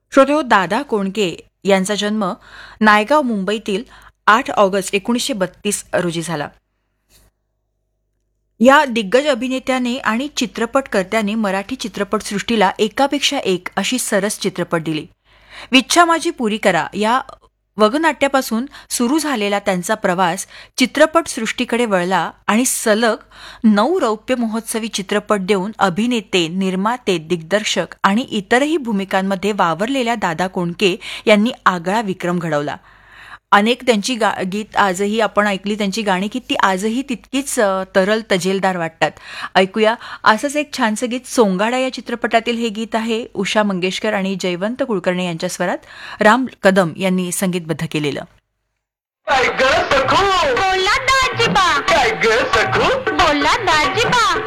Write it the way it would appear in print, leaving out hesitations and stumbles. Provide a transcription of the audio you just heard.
श्रोतेहो, दादा कोंडके यांचा जन्म नायगाव मुंबईतील 8 ऑगस्ट 1932 रोजी झाला. या दिग्गज अभिनेत्याने आणि चित्रपटकर्त्याने मराठी चित्रपटसृष्टीला एकापेक्षा एक अशी सरस चित्रपट दिली. विच्छा माझी पुरी करा या वगनाट्यापासून सुरू झालेला त्यांचा प्रवास चित्रपटसृष्टीकडे वळला आणि सलग 9 रौप्य महोत्सवी चित्रपट देऊन अभिनेते, निर्माते, दिग्दर्शक आणि इतरही भूमिकांमध्ये वावरलेल्या दादा कोंडके यांनी आगळा विक्रम घडवला. अनेक त्यांची गीत आजही आपण ऐकली, त्यांची गाणी की ती आजही तितकीच तरल तजेलदार वाटतात. ऐकूया असंच एक छानसं गीत. सोंगाडा या चित्रपटातील हे गीत आहे. उषा मंगेशकर आणि जयवंत कुलकर्णी यांच्या स्वरात राम कदम यांनी संगीतबद्ध केलेलं. काय ग सखू, बोला दाजीबा. काय ग सखू,